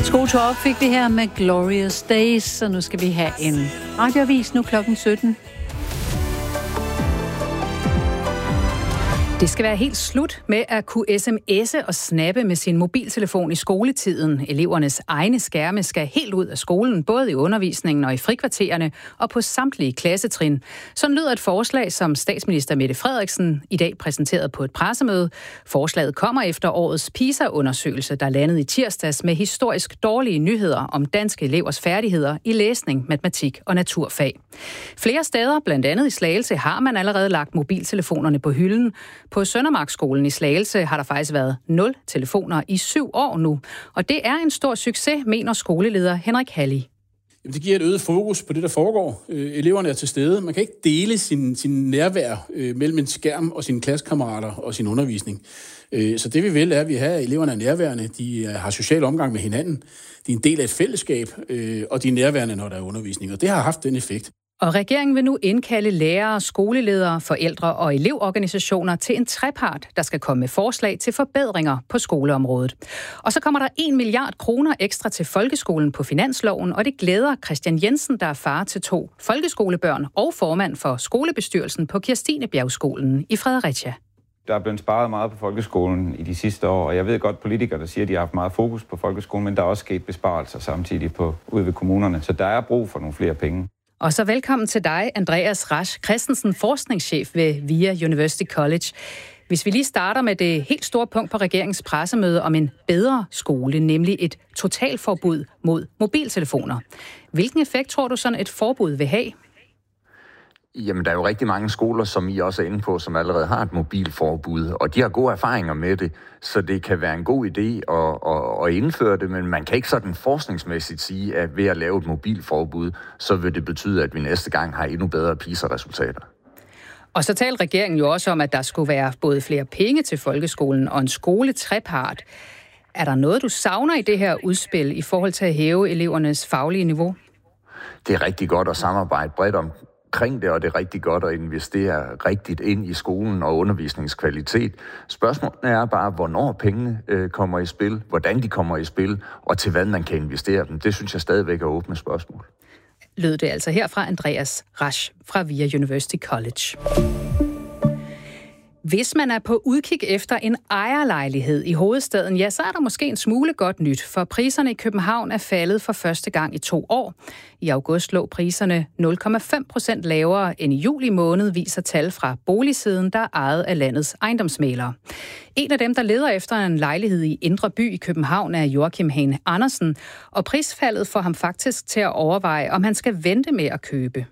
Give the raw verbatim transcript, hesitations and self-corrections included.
Skotur op fik vi her med Glorious Days, så nu skal vi have en radioavis nu klokken sytten. Det skal være helt slut med at kunne sms'e og snappe med sin mobiltelefon i skoletiden. Elevernes egne skærme skal helt ud af skolen, både i undervisningen og i frikvartererne og på samtlige klassetrin. Sådan lyder et forslag, som statsminister Mette Frederiksen i dag præsenterede på et pressemøde. Forslaget kommer efter årets PISA-undersøgelse, der landede i tirsdags med historisk dårlige nyheder om danske elevers færdigheder i læsning, matematik og naturfag. Flere steder, blandt andet i Slagelse, har man allerede lagt mobiltelefonerne på hylden. På Søndermarkskolen i Slagelse har der faktisk været nul telefoner i syv år nu. Og det er en stor succes, mener skoleleder Henrik Halli. Det giver et øget fokus på det, der foregår. Eleverne er til stede. Man kan ikke dele sin, sin nærvær mellem en skærm og sine klassekammerater og sin undervisning. Så det vi vil er, at vi har eleverne er nærværende. De har social omgang med hinanden. De er en del af et fællesskab, og de er nærværende, når der er undervisning. Og det har haft den effekt. Og regeringen vil nu indkalde lærere, skoleledere, forældre og elevorganisationer til en trepart, der skal komme med forslag til forbedringer på skoleområdet. Og så kommer der en milliard kroner ekstra til folkeskolen på finansloven, og det glæder Christian Jensen, der er far til to folkeskolebørn og formand for skolebestyrelsen på Kirstinebjergskolen i Fredericia. Der er blevet sparet meget på folkeskolen i de sidste år, og jeg ved godt politikere, der siger, at de har haft meget fokus på folkeskolen, men der er også sket besparelser samtidig på, ude ved kommunerne, så der er brug for nogle flere penge. Og så velkommen til dig, Andreas Rasch Christensen, forskningschef ved V I A University College. Hvis vi lige starter med det helt store punkt på regeringens pressemøde om en bedre skole, nemlig et totalforbud mod mobiltelefoner. Hvilken effekt tror du sådan et forbud vil have? Jamen, der er jo rigtig mange skoler, som I også er inde på, som allerede har et mobilforbud, og de har gode erfaringer med det, så det kan være en god idé at, at, at indføre det, men man kan ikke sådan forskningsmæssigt sige, at ved at lave et mobilforbud, så vil det betyde, at vi næste gang har endnu bedre PISA-resultater. Og så talte regeringen jo også om, at der skulle være både flere penge til folkeskolen og en skoletrepart. Er der noget, du savner i det her udspil i forhold til at hæve elevernes faglige niveau? Det er rigtig godt at samarbejde bredt om omkring det, og det er rigtig godt at investere rigtigt ind i skolen og undervisningskvalitet. Spørgsmålet er bare, hvornår pengene øh, kommer i spil, hvordan de kommer i spil, og til hvad man kan investere dem. Det synes jeg stadigvæk er åbne spørgsmål. Lød det altså her fra Andreas Rasch fra V I A University College. Hvis man er på udkig efter en ejerlejlighed i hovedstaden, ja, så er der måske en smule godt nyt, for priserne i København er faldet for første gang i to år. I august lå priserne nul komma fem procent lavere end i juli måned, viser tal fra Boligsiden, der er ejet af landets ejendomsmæglere. En af dem, der leder efter en lejlighed i Indre By i København, er Joachim Hane Andersen, og prisfaldet får ham faktisk til at overveje, om han skal vente med at købe.